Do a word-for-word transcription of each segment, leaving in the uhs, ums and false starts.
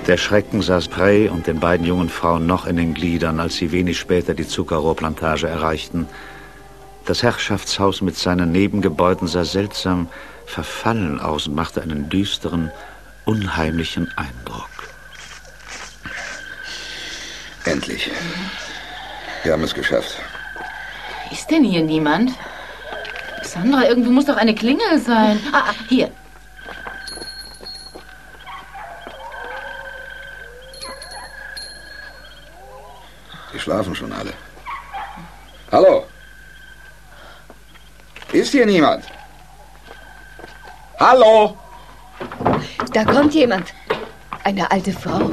Der Schrecken saß Prey und den beiden jungen Frauen noch in den Gliedern, als sie wenig später die Zuckerrohrplantage erreichten. Das Herrschaftshaus mit seinen Nebengebäuden sah seltsam verfallen aus und machte einen düsteren, unheimlichen Eindruck. Endlich. Wir haben es geschafft. Ist denn hier niemand? Sandra, irgendwo muss doch eine Klingel sein. Ah, hier. Die schlafen schon alle. Hallo? Ist hier niemand? Hallo? Da kommt jemand. Eine alte Frau.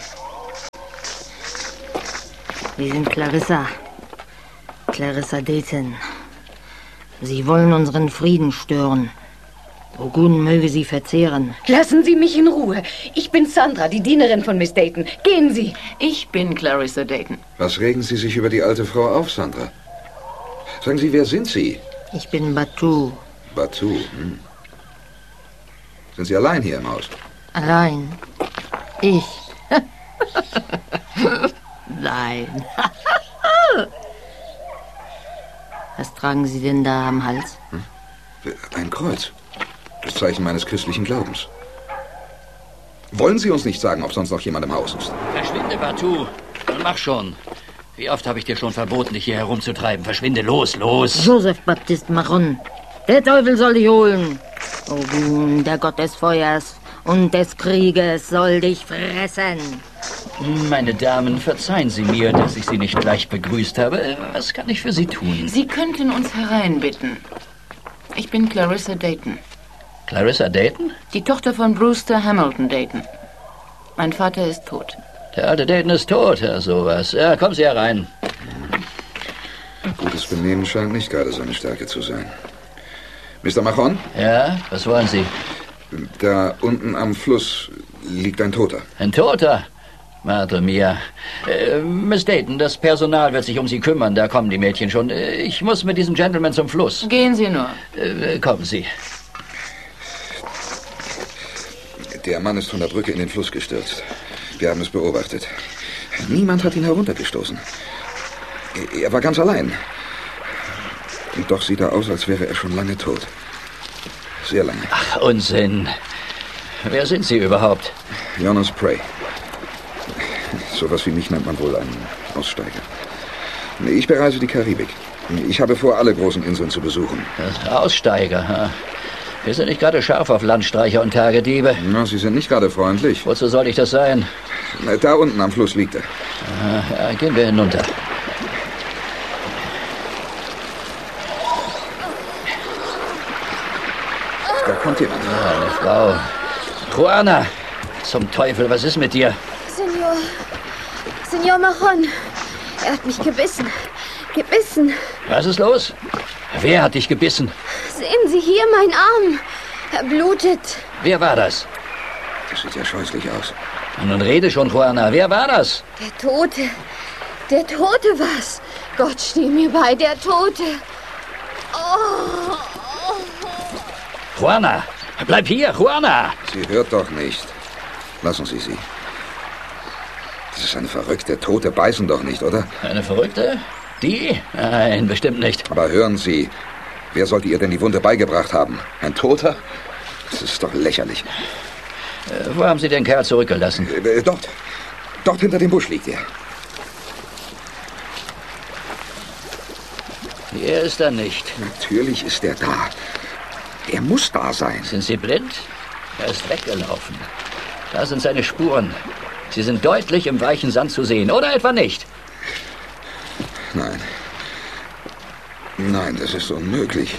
Wir sind Clarissa. Clarissa Dayton. Sie wollen unseren Frieden stören. Ogun möge sie verzehren. Lassen Sie mich in Ruhe. Ich bin Sandra, die Dienerin von Miss Dayton. Gehen Sie. Ich bin Clarissa Dayton. Was regen Sie sich über die alte Frau auf, Sandra? Sagen Sie, wer sind Sie? Ich bin Batu. Batu, hm. Sind Sie allein hier im Haus? Allein? Ich? Nein. Was tragen Sie denn da am Hals? Hm? Ein Kreuz. Das Zeichen meines christlichen Glaubens. Wollen Sie uns nicht sagen, ob sonst noch jemand im Haus ist? Verschwinde, Batu. Dann mach schon. Wie oft habe ich dir schon verboten, dich hier herumzutreiben? Verschwinde, los, los. Joseph Baptiste Marron. Der Teufel soll dich holen. Ogun, der Gott des Feuers und des Krieges, soll dich fressen. Meine Damen, verzeihen Sie mir, dass ich Sie nicht gleich begrüßt habe. Was kann ich für Sie tun? Sie könnten uns hereinbitten. Ich bin Clarissa Dayton. Clarissa Dayton? Die Tochter von Brewster Hamilton Dayton. Mein Vater ist tot. Der alte Dayton ist tot, ja, sowas. Ja, kommen Sie herein. Gutes Benehmen scheint nicht gerade seine Stärke zu sein. Mister Machon? Ja, was wollen Sie? Da unten am Fluss liegt ein Toter. Ein Toter? Madre mia. Äh, Miss Dayton, das Personal wird sich um Sie kümmern. Da kommen die Mädchen schon. Ich muss mit diesem Gentleman zum Fluss. Gehen Sie nur. Äh, kommen Sie. Der Mann ist von der Brücke in den Fluss gestürzt. Wir haben es beobachtet. Niemand hat ihn heruntergestoßen. Er war ganz allein. Und doch sieht er aus, als wäre er schon lange tot. Sehr lange. Ach, Unsinn. Wer sind Sie überhaupt? Jonas Prey. Sowas wie mich nennt man wohl einen Aussteiger. Ich bereise die Karibik. Ich habe vor, alle großen Inseln zu besuchen. Aussteiger, ha? Wir sind nicht gerade scharf auf Landstreicher und Tagediebe. Na, Sie sind nicht gerade freundlich. Wozu soll ich das sein? Da unten am Fluss liegt er. Ah, ja, gehen wir hinunter. Da kommt jemand. Ja, eine Frau. Juana! Zum Teufel, was ist mit dir? Senor. Senor Marron. Er hat mich gebissen. Gebissen. Was ist los? Wer hat dich gebissen? Sehen Sie hier, mein Arm. Er blutet. Wer war das? Das sieht ja scheußlich aus. Nun rede schon, Juana. Wer war das? Der Tote. Der Tote war's. Gott steh mir bei, der Tote. Oh. Juana, bleib hier, Juana. Sie hört doch nicht. Lassen Sie sie. Das ist eine verrückte. Tote beißen doch nicht, oder? Eine Verrückte? Die? Nein, bestimmt nicht. Aber hören Sie, wer sollte ihr denn die Wunde beigebracht haben? Ein Toter? Das ist doch lächerlich. Äh, wo haben Sie den Kerl zurückgelassen? Äh, dort. Dort hinter dem Busch liegt er. Hier ist er nicht. Natürlich ist er da. Er muss da sein. Sind Sie blind? Er ist weggelaufen. Da sind seine Spuren. Sie sind deutlich im weichen Sand zu sehen, oder etwa nicht? Nein. Nein, das ist unmöglich.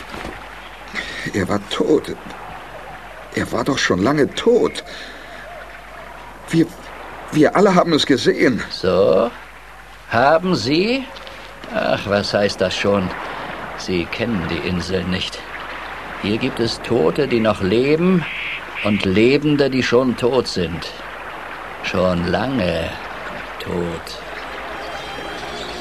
Er war tot. Er war doch schon lange tot. Wir, wir alle haben es gesehen. So? Haben Sie? Ach, was heißt das schon? Sie kennen die Insel nicht. Hier gibt es Tote, die noch leben, und Lebende, die schon tot sind. Schon lange tot.